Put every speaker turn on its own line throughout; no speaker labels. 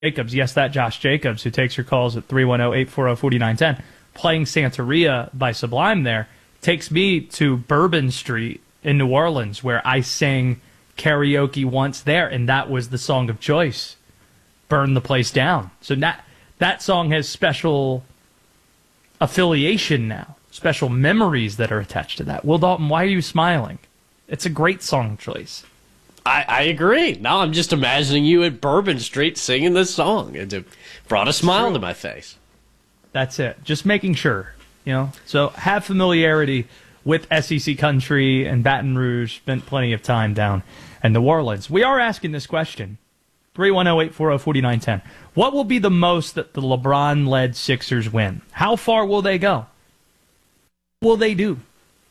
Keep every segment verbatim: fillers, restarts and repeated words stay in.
Jacobs, yes, that Josh Jacobs, who takes your calls at three one zero, eight four zero, four nine one zero, playing Santeria by Sublime there, takes me to Bourbon Street in New Orleans, where I sang karaoke once there, and that was the song of choice, Burn the Place Down. So that, that song has special affiliation now, special memories that are attached to that. Will Dalton, why are you smiling? It's a great song choice.
I, I agree. Now I'm just imagining you at Bourbon Street singing this song. It brought a smile to my face.
That's it. Just making sure, you know. So have familiarity with S E C country and Baton Rouge. Spent plenty of time down in New Orleans. We are asking this question. three one zero, eight four zero, four nine one zero. What will be the most that the LeBron-led Sixers win? How far will they go? What will they do?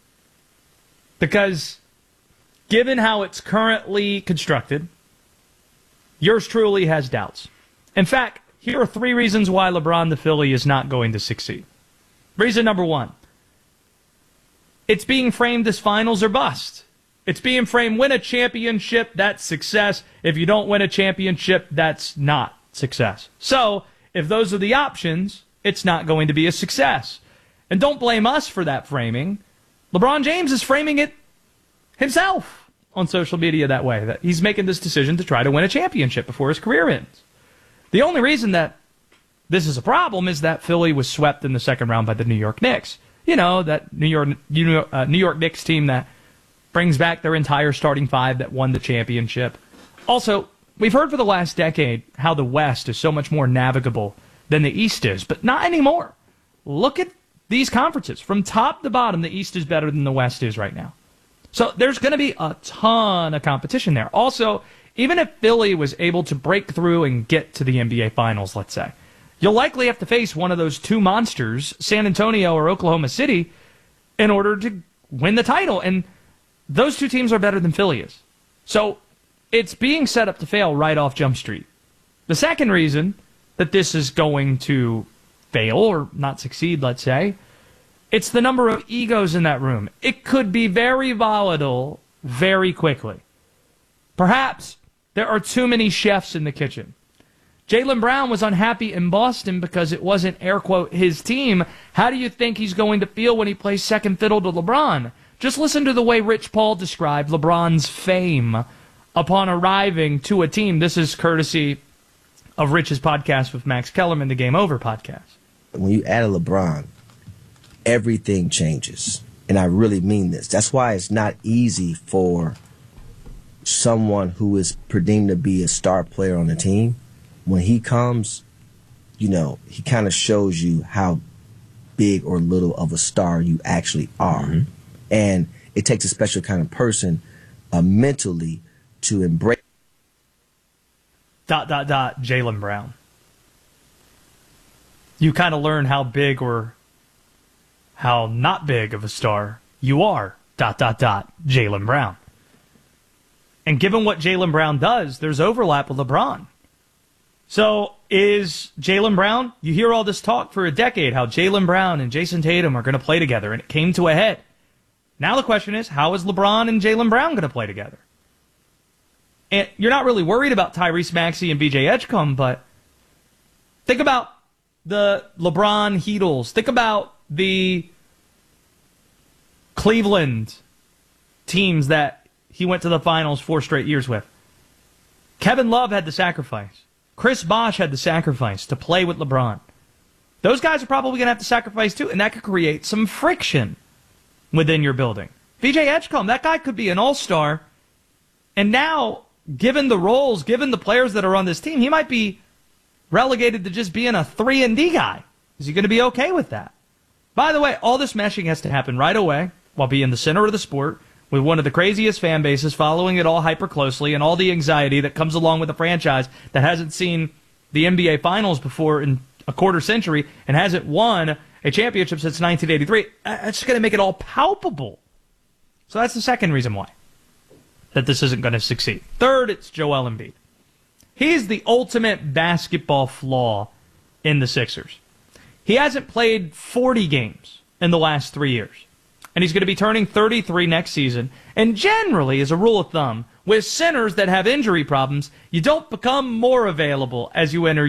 Because given how it's currently constructed, yours truly has doubts. In fact, here are three reasons why LeBron the Philly is not going to succeed. Reason number one, it's being framed as finals or bust. It's being framed, win a championship, that's success. If you don't win a championship, that's not success. So, if those are the options, it's not going to be a success. And don't blame us for that framing. LeBron James is framing it himself on social media that way, that he's making this decision to try to win a championship before his career ends. The only reason that this is a problem is that Philly was swept in the second round by the New York Knicks. You know, that New York, uh, New York Knicks team that brings back their entire starting five that won the championship. Also, we've heard for the last decade how the West is so much more navigable than the East is, but not anymore. Look at these conferences. From top to bottom, the East is better than the West is right now. So there's going to be a ton of competition there. Also, even if Philly was able to break through and get to the N B A Finals, let's say, you'll likely have to face one of those two monsters, San Antonio or Oklahoma City, in order to win the title. And those two teams are better than Philly is. So it's being set up to fail right off Jump Street. The second reason that this is going to fail or not succeed, let's say, it's the number of egos in that room. It could be very volatile very quickly. Perhaps there are too many chefs in the kitchen. Jaylen Brown was unhappy in Boston because it wasn't, air quote, his team. How do you think he's going to feel when he plays second fiddle to LeBron? Just listen to the way Rich Paul described LeBron's fame upon arriving to a team. This is courtesy of Rich's podcast with Max Kellerman, the Game Over podcast.
When you add a LeBron, everything changes. And I really mean this. That's why it's not easy for someone who is predeemed to be a star player on the team. When he comes, you know, he kind of shows you how big or little of a star you actually are. Mm-hmm. And it takes a special kind of person uh, mentally to embrace.
Dot, dot, dot, Jaylen Brown. You kind of learn how big or how not big of a star you are, dot, dot, dot, Jaylen Brown. And given what Jaylen Brown does, there's overlap with LeBron. So is Jaylen Brown, you hear all this talk for a decade, how Jaylen Brown and Jason Tatum are going to play together, and it came to a head. Now the question is, how is LeBron and Jaylen Brown going to play together? And you're not really worried about Tyrese Maxey and B J Edgecombe, but think about the LeBron Heatles. Think about the Cleveland teams that he went to the finals four straight years with. Kevin Love had to sacrifice. Chris Bosh had to sacrifice to play with LeBron. Those guys are probably going to have to sacrifice too, and that could create some friction within your building. B J Edgecombe, that guy could be an all-star, and now, given the roles, given the players that are on this team, he might be relegated to just being a three and D guy. Is he going to be okay with that? By the way, all this meshing has to happen right away while being the center of the sport, with one of the craziest fan bases following it all hyper closely, and all the anxiety that comes along with a franchise that hasn't seen the N B A Finals before in a quarter century and hasn't won a championship since nineteen eighty-three. That's just going to make it all palpable. So that's the second reason why that this isn't going to succeed. Third, it's Joel Embiid. He's the ultimate basketball flaw in the Sixers. He hasn't played forty games in the last three years. And he's going to be turning thirty-three next season. And generally, as a rule of thumb, With centers that have injury problems, you don't become more available as you enter